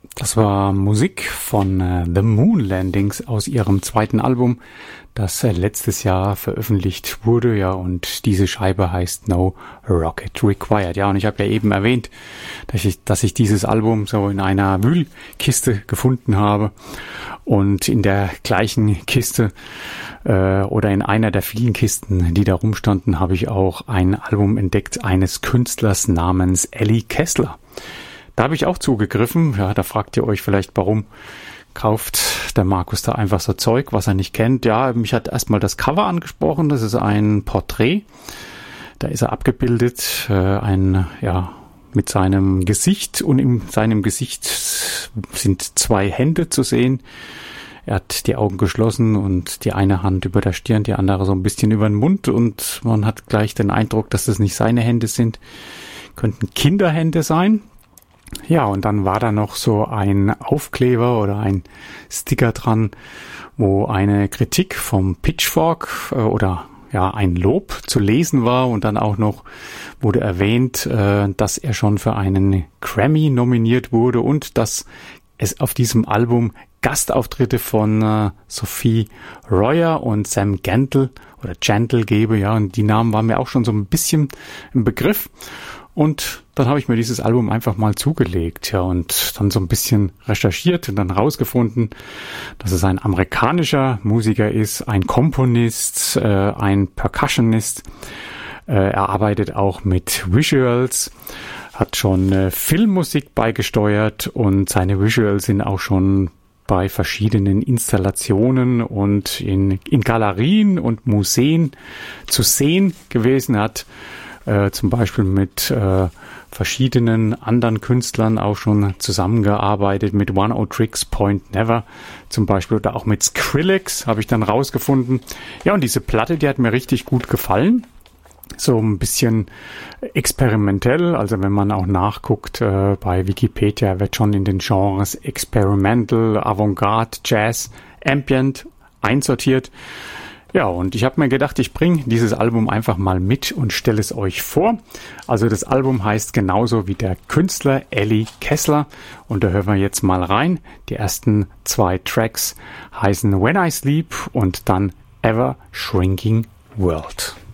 Das war Musik von The Moon Landings aus ihrem zweiten Album, das letztes Jahr veröffentlicht wurde, ja, und diese Scheibe heißt No Rocket Required. Ja, und ich habe ja eben erwähnt, dass ich dieses Album so in einer Wühlkiste gefunden habe, und in der gleichen Kiste oder in einer der vielen Kisten, die da rumstanden, habe ich auch ein Album entdeckt eines Künstlers namens Ellie Kessler. Da habe ich auch zugegriffen. Ja, da fragt ihr euch vielleicht, warum kauft der Markus da einfach so Zeug, was er nicht kennt. Ja, mich hat erstmal das Cover angesprochen. Das ist ein Porträt. Da ist er abgebildet, mit seinem Gesicht, und in seinem Gesicht sind zwei Hände zu sehen. Er hat die Augen geschlossen und die eine Hand über der Stirn, die andere so ein bisschen über den Mund, und man hat gleich den Eindruck, dass das nicht seine Hände sind. Könnten Kinderhände sein. Ja, und dann war da noch so ein Aufkleber oder ein Sticker dran, wo eine Kritik vom Pitchfork ein Lob zu lesen war, und dann auch noch wurde erwähnt, dass er schon für einen Grammy nominiert wurde und dass es auf diesem Album Gastauftritte von Sophie Royer und Sam Gentle gebe, ja, und die Namen waren mir auch schon so ein bisschen im Begriff. Und dann habe ich mir dieses Album einfach mal zugelegt, ja, und dann so ein bisschen recherchiert und dann rausgefunden, dass es ein amerikanischer Musiker ist, ein Komponist, ein Percussionist. Er arbeitet auch mit Visuals, hat schon Filmmusik beigesteuert, und seine Visuals sind auch schon bei verschiedenen Installationen und in Galerien und Museen zu sehen gewesen. Er hat zum Beispiel mit verschiedenen anderen Künstlern auch schon zusammengearbeitet, mit Oneohtrix Point Never zum Beispiel, oder auch mit Skrillex, habe ich dann rausgefunden. Ja, und diese Platte, die hat mir richtig gut gefallen. So ein bisschen experimentell, also wenn man auch nachguckt, bei Wikipedia wird schon in den Genres Experimental, Avantgarde, Jazz, Ambient einsortiert. Ja, und ich habe mir gedacht, ich bringe dieses Album einfach mal mit und stelle es euch vor. Also das Album heißt genauso wie der Künstler, Ellie Kessler, und da hören wir jetzt mal rein. Die ersten 2 Tracks heißen When I Sleep und dann Ever Shrinking World.